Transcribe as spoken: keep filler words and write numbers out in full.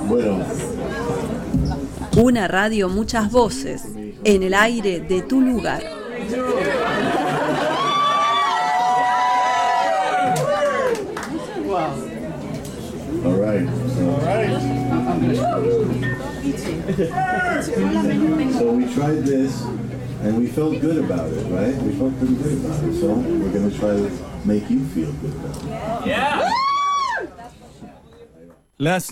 Bueno. Una radio, muchas voces, en el aire de tu lugar. All right. All right. So we tried this, and we felt good about it, right? We felt pretty good about it. So we're going to try to make you feel good about it. Yeah. Last